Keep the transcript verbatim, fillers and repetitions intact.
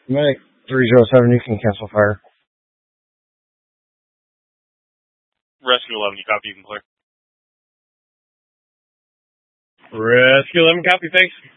Medic three zero seven, you can cancel fire. Rescue eleven, you copy, you can clear. Rescue eleven, copy, thanks.